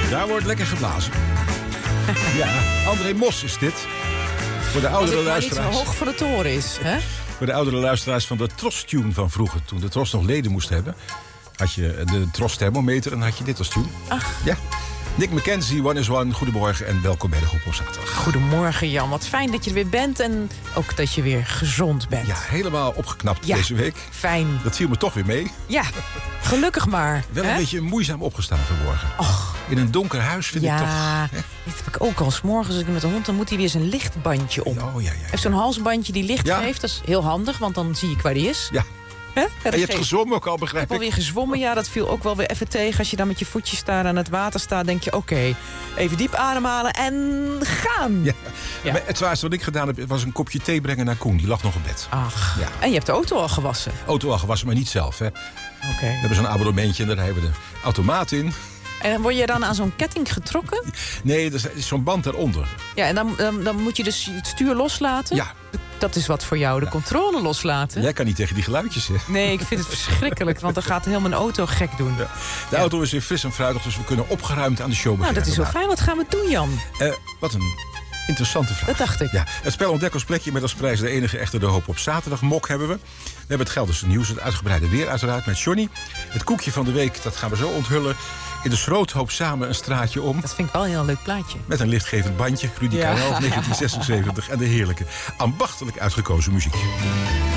Daar wordt lekker geblazen. Ja, André Mos is dit. Voor de oudere luisteraars. Als het maar niet zo hoog van de toren is, hè? Voor de oudere luisteraars van de Tros-tune van vroeger. Toen de Tros nog leden moest hebben, had je de Tros-thermometer en had je dit als tune. Ach. Ja. Nick McKenzie, One is One. Goedemorgen en welkom bij de Groep op zaterdag. Goedemorgen Jan, wat fijn dat je er weer bent en ook dat je weer gezond bent. Ja, helemaal opgeknapt deze week. Fijn. Dat viel me toch weer mee. Ja, gelukkig maar. Wel een beetje moeizaam opgestaan vanmorgen. Och. In een donker huis vind ik toch... Ja, dit heb ik ook al. 's Morgens als ik met de hond, dan moet hij weer zijn lichtbandje om. Oh, ja. Hij heeft zo'n halsbandje die licht Ja. geeft. Dat is heel handig, want dan zie ik waar die is. Ja. Hè? Ja, En je hebt gezwommen ook al, Ik begrijp heb ik. alweer gezwommen, ja, dat viel ook wel weer even tegen. Als je dan met je voetjes daar aan het water staat, denk je, oké, even diep ademhalen en gaan. Ja. Ja. Maar het zwaarste wat ik gedaan heb, was een kopje thee brengen naar Koen. Die lag nog op bed. Ach, Ja. en je hebt de auto al gewassen. Auto al gewassen, maar niet zelf. Hè. We Oké. hebben zo'n abonnementje en daar hebben we de automaat in. En word je dan aan zo'n ketting getrokken? Nee, er is zo'n band daaronder. Ja, en dan moet je dus het stuur loslaten? Ja. Dat is wat voor jou, de controle loslaten? Jij kan niet tegen die geluidjes, hè? Nee, ik vind het verschrikkelijk, want dan gaat heel mijn auto gek doen. Ja. De auto is weer fris en fruitig, dus we kunnen opgeruimd aan de show Nou, beginnen. dat is wel fijn. Wat gaan we doen, Jan? Wat een interessante vraag. Dat dacht ik. Ja, het spel Ontdekkersplekje met als prijs de enige echte De Hoop op zaterdag mok hebben we. We hebben het Gelderse nieuws, het uitgebreide weer uiteraard met Johnny. Het koekje van de week, dat gaan we zo onthullen. In de Schroothoop samen een straatje om. Dat vind ik wel een heel leuk plaatje. Met een lichtgevend bandje, Rudy Ja. Karel, 1976. En de heerlijke, ambachtelijk uitgekozen muziek.